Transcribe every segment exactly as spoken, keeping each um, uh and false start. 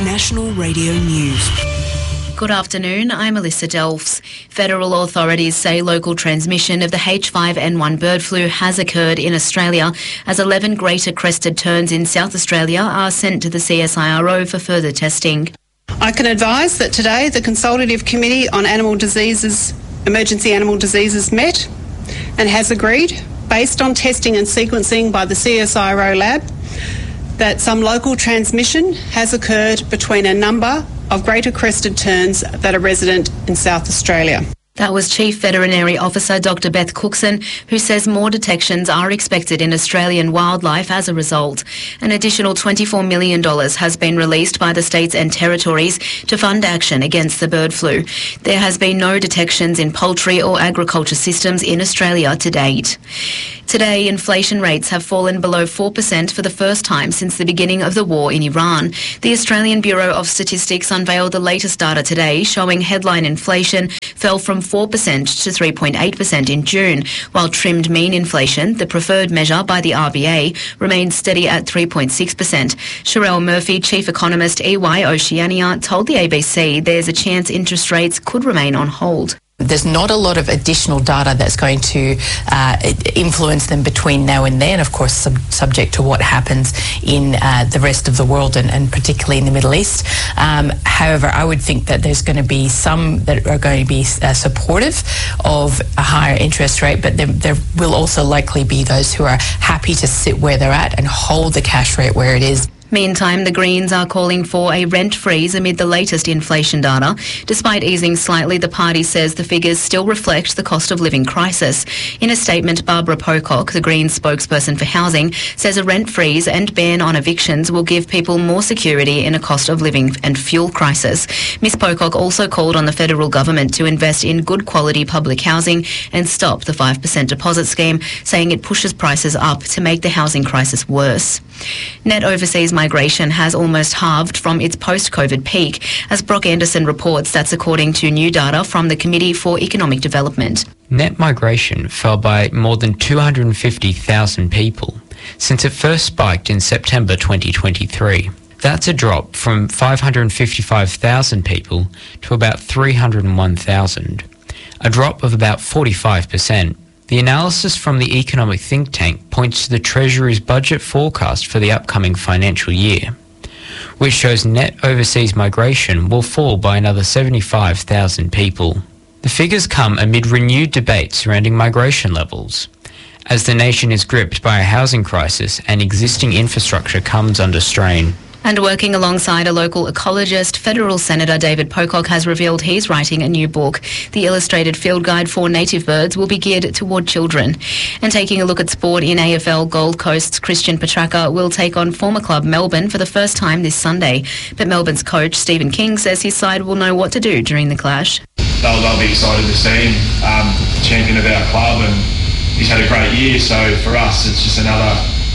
National Radio News. Good afternoon, I'm Alyssa Delfs. Federal authorities say local transmission of the H five N one bird flu has occurred in Australia as eleven greater crested terns in South Australia are sent to the C S I R O for further testing. I can advise that today the Consultative Committee on Animal Diseases, Emergency Animal Diseases met and has agreed, based on testing and sequencing by the C S I R O lab, that some local transmission has occurred between a number of greater crested terns that are resident in South Australia. That was Chief Veterinary Officer Doctor Beth Cookson, who says more detections are expected in Australian wildlife as a result. An additional twenty-four million dollars has been released by the states and territories to fund action against the bird flu. There has been no detections in poultry or agriculture systems in Australia to date. Today, inflation rates have fallen below four percent for the first time since the beginning of the war in Iran. The Australian Bureau of Statistics unveiled the latest data today, showing headline inflation fell from four percent to three point eight percent in June, while trimmed mean inflation, the preferred measure by the R B A, remained steady at three point six percent. Sherelle Murphy, Chief Economist, E Y Oceania, told the A B C there's a chance interest rates could remain on hold. There's not a lot of additional data that's going to uh, influence them between now and then, of course, sub- subject to what happens in uh, the rest of the world and, and particularly in the Middle East. Um, however, I would think that there's going to be some that are going to be uh, supportive of a higher interest rate, but there, there will also likely be those who are happy to sit where they're at and hold the cash rate where it is. Meantime, the Greens are calling for a rent freeze amid the latest inflation data. Despite easing slightly, the party says the figures still reflect the cost of living crisis. In a statement, Barbara Pocock, the Greens spokesperson for housing, says a rent freeze and ban on evictions will give people more security in a cost of living and fuel crisis. Miss Pocock also called on the federal government to invest in good quality public housing and stop the five percent deposit scheme, saying it pushes prices up to make the housing crisis worse. Net overseas migration has almost halved from its post-COVID peak, as Brock Anderson reports. That's according to new data from the Committee for Economic Development. Net migration fell by more than two hundred fifty thousand people since it first spiked in September twenty twenty-three. That's a drop from five hundred fifty-five thousand people to about three hundred one thousand, a drop of about forty-five percent. The analysis from the economic think tank points to the Treasury's budget forecast for the upcoming financial year, which shows net overseas migration will fall by another seventy-five thousand people. The figures come amid renewed debate surrounding migration levels, as the nation is gripped by a housing crisis and existing infrastructure comes under strain. And working alongside a local ecologist, Federal Senator David Pocock has revealed he's writing a new book. The illustrated field guide for native birds will be geared toward children. And taking a look at sport in A F L, Gold Coast's Christian Petracca will take on former club Melbourne for the first time this Sunday. But Melbourne's coach, Stephen King, says his side will know what to do during the clash. They'll, they'll be excited to see him, um, champion of our club, and he's had a great year. So for us, it's just another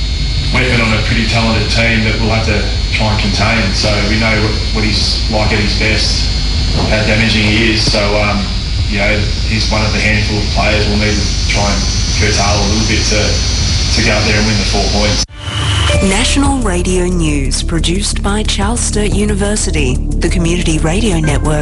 weapon on a pretty talented team that we'll have to try and contain. So we know what, what he's like at his best, how damaging he is. So, um, you know, he's one of the handful of players we'll need to try and curtail a little bit to, to go out there and win the four points. National Radio News, produced by Charles Sturt University, the Community Radio Network.